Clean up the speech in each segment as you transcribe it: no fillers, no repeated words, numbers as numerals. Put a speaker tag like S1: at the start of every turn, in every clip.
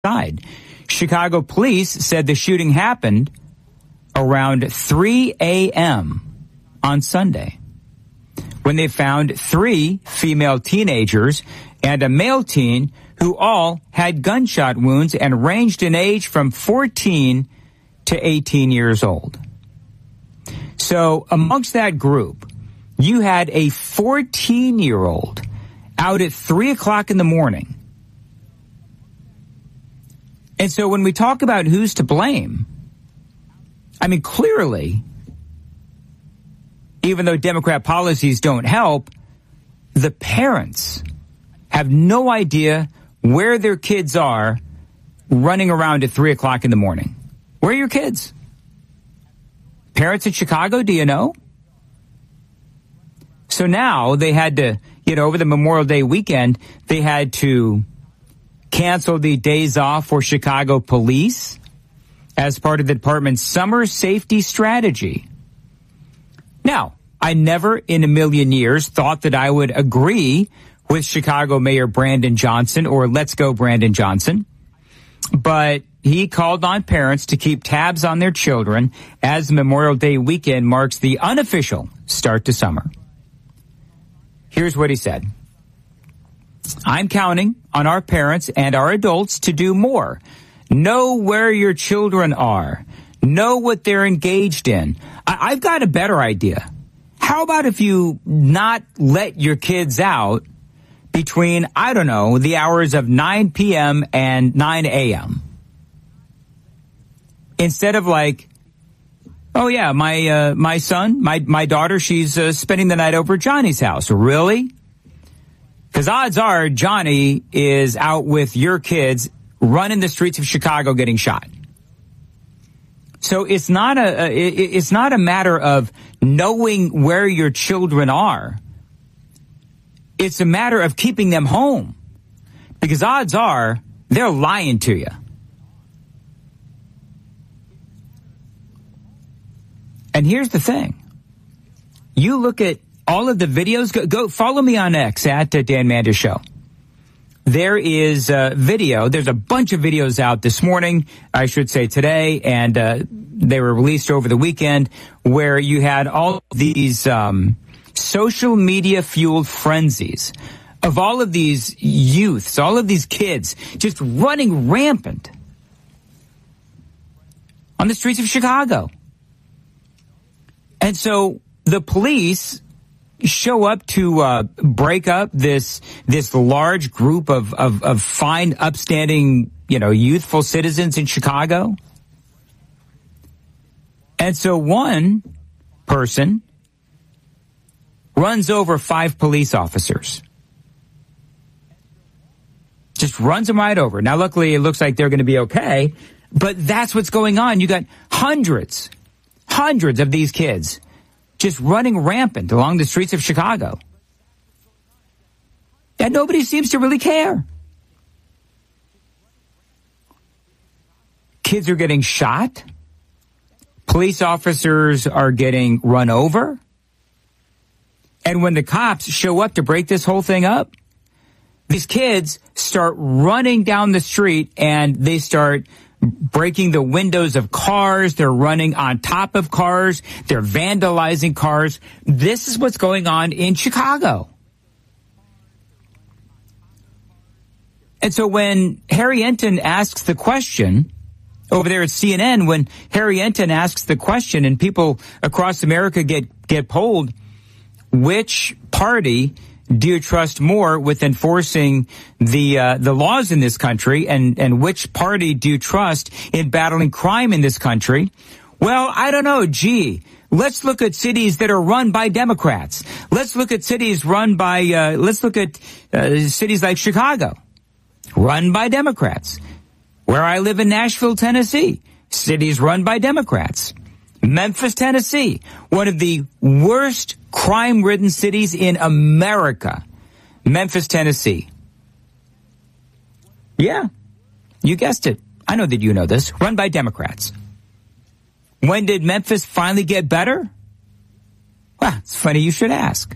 S1: side. Chicago police said the shooting happened around 3 a.m. on Sunday, when they found 3 female teenagers and a male teen who all had gunshot wounds and ranged in age from 14 to 18 years old. So amongst that group, you had a 14-year-old out at 3 o'clock in the morning. And so when we talk about who's to blame, I mean, clearly, even though Democrat policies don't help, the parents have no idea where their kids are running around at 3 o'clock in the morning. Where are your kids? Parents in Chicago, do you know? So now they had to, over the Memorial Day weekend, they had to cancel the days off for Chicago police as part of the department's summer safety strategy. Now, I never in a million years thought that I would agree with Chicago Mayor Brandon Johnson, or Let's Go Brandon Johnson, but he called on parents to keep tabs on their children as Memorial Day weekend marks the unofficial start to summer. Here's what he said. I'm counting on our parents and our adults to do more. Know where your children are. Know what they're engaged in. I've got a better idea. How about if you not let your kids out between, the hours of 9 p.m. and 9 a.m.? Instead of like, oh yeah, my son, my daughter, she's spending the night over at Johnny's house. Really? Because odds are Johnny is out with your kids running the streets of Chicago getting shot. So it's not a matter of knowing where your children are. It's a matter of keeping them home. Because odds are they're lying to you. And here's the thing. You look at all of the videos. Go follow me on X at Dan Manders Show. There is a video. There's a bunch of videos out this morning, I should say today, and they were released over the weekend, where you had all these social media fueled frenzies of all of these youths, all of these kids just running rampant on the streets of Chicago. And so the police show up to break up this large group of fine, upstanding, youthful citizens in Chicago. And so one person runs over 5 police officers. Just runs them right over. Now, luckily, it looks like they're going to be okay, but that's what's going on. You got hundreds of these kids just running rampant along the streets of Chicago. And nobody seems to really care. Kids are getting shot. Police officers are getting run over. And when the cops show up to break this whole thing up, these kids start running down the street and they start breaking the windows of cars. They're running on top of cars. They're vandalizing cars. This is what's going on in Chicago. And so when Harry Enten asks the question over there at CNN, when Harry Enten asks the question and people across America get polled, which party do you trust more with enforcing the laws in this country, and which party do you trust in battling crime in this country? Well, I don't know. Gee, let's look at cities that are run by Democrats. Let's look at cities run by, cities like Chicago, run by Democrats. Where I live in Nashville, Tennessee, cities run by Democrats. Memphis, Tennessee, one of the worst crime-ridden cities in America. Memphis, Tennessee. Yeah, you guessed it. I know that you know this. Run by Democrats. When did Memphis finally get better? Well, it's funny you should ask.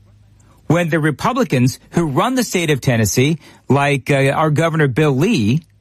S1: When the Republicans who run the state of Tennessee, like our Governor Bill Lee,